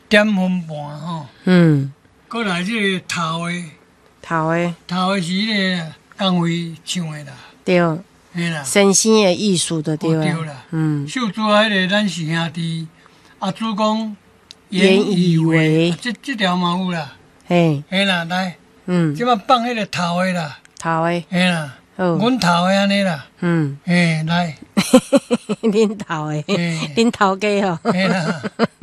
点分半吼。过来这个头的是迄个工会唱的啦。 对， 嘿啦， 神仙的艺术的对对啦。秀珠啊，迄个咱是兄弟，阿主公言以为， 这条嘛有啦。 嘿， 嘿啦，来，即摆放迄个头的啦。 头的， 嘿啦， 好， 阮头的安尼啦。嘿，来， 恁头的，恁头家哦。 嘿啦。